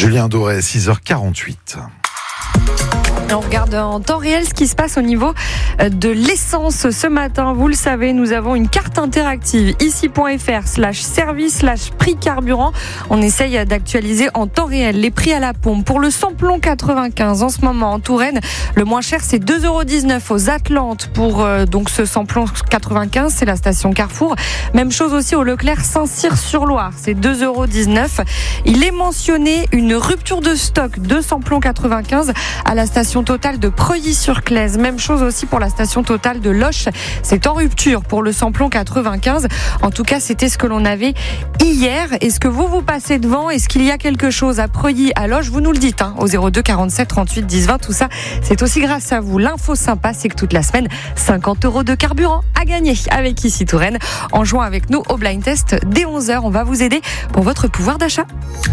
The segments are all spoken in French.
Julien Doré, 6h48. On regarde en temps réel ce qui se passe au niveau de l'essence ce matin. Vous le savez, nous avons une carte interactive ici.fr/service/prix carburant. On essaye d'actualiser en temps réel les prix à la pompe. Pour le samplon 95 en ce moment en Touraine, le moins cher c'est 2,19 € aux Atlantes pour donc ce samplon 95, c'est la station Carrefour. Même chose aussi au Leclerc Saint-Cyr-sur-Loire, c'est 2,19 €. Il est mentionné une rupture de stock de samplon 95 à la station Total de Preuilly-sur-Claise. Même chose aussi pour la station Total de Loches. C'est en rupture pour le samplon 95. En tout cas, c'était ce que l'on avait hier. Est-ce que vous passez devant? Est-ce qu'il y a quelque chose à Preuilly, à Loches? Vous nous le dites, au 02 47 38 10 20. Tout ça, c'est aussi grâce à vous. L'info sympa, c'est que toute la semaine, 50 € de carburant à gagner avec Ici Touraine. En jouant avec nous au blind test dès 11h, on va vous aider pour votre pouvoir d'achat.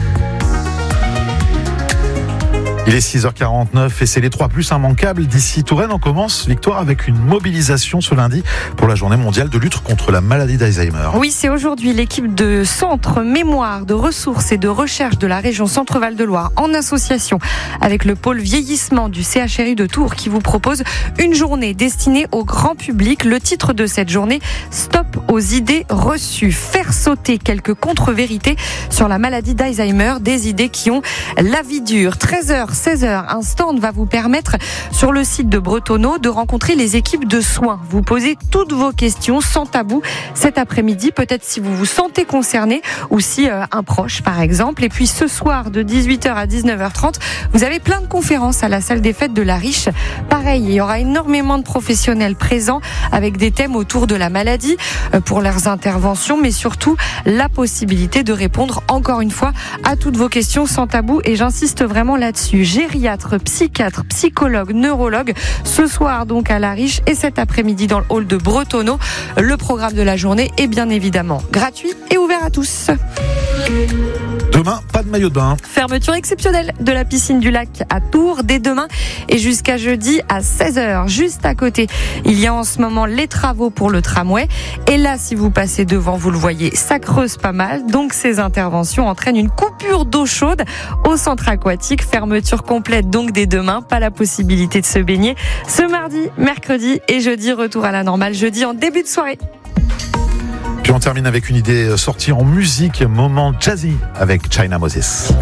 Il est 6h49 et c'est les 3+ immanquables d'Ici Touraine. On commence, Victoire, avec une mobilisation ce lundi pour la journée mondiale de lutte contre la maladie d'Alzheimer. Oui, c'est aujourd'hui l'équipe de Centre Mémoire, de Ressources et de Recherche de la région Centre-Val de Loire, en association avec le pôle vieillissement du CHRI de Tours, qui vous propose une journée destinée au grand public. Le titre de cette journée, Stop aux idées reçues. Faire sauter quelques contre-vérités sur la maladie d'Alzheimer, des idées qui ont la vie dure. 13h, 16h, un stand va vous permettre sur le site de Bretonneau de rencontrer les équipes de soins. Vous posez toutes vos questions sans tabou cet après-midi, peut-être si vous vous sentez concerné ou si un proche par exemple. Et puis ce soir de 18h à 19h30, vous avez plein de conférences à la salle des fêtes de la Riche. Pareil, il y aura énormément de professionnels présents avec des thèmes autour de la maladie pour leurs interventions, mais surtout la possibilité de répondre encore une fois à toutes vos questions sans tabou, et j'insiste vraiment là-dessus. Gériatre, psychiatre, psychologue, neurologue, ce soir donc à La Riche et cet après-midi dans le hall de Bretonneau. Le programme de la journée est bien évidemment gratuit et ouvert à tous. Demain, pas de maillot de bain. Fermeture exceptionnelle de la piscine du lac à Tours dès demain et jusqu'à jeudi à 16h. Juste à côté, il y a en ce moment les travaux pour le tramway. Et là, si vous passez devant, vous le voyez, ça creuse pas mal. Donc ces interventions entraînent une coupure d'eau chaude au centre aquatique. Fermeture complète donc dès demain. Pas la possibilité de se baigner. Ce mardi, mercredi et jeudi, retour à la normale. Jeudi en début de soirée. Puis on termine avec une idée sortie en musique, moment jazzy avec China Moses.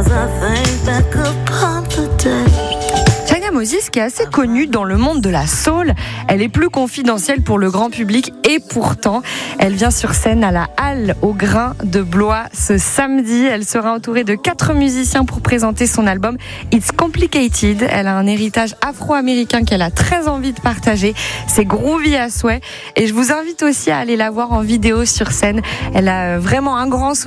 China Moses, qui est assez connue dans le monde de la soul, elle est plus confidentielle pour le grand public et pourtant, elle vient sur scène à la Halle au Grain de Blois ce samedi. Elle sera entourée de 4 musiciens pour présenter son album It's Complicated. Elle a un héritage afro-américain qu'elle a très envie de partager. C'est groovy à souhait et je vous invite aussi à aller la voir en vidéo sur scène. Elle a vraiment un grand sourire.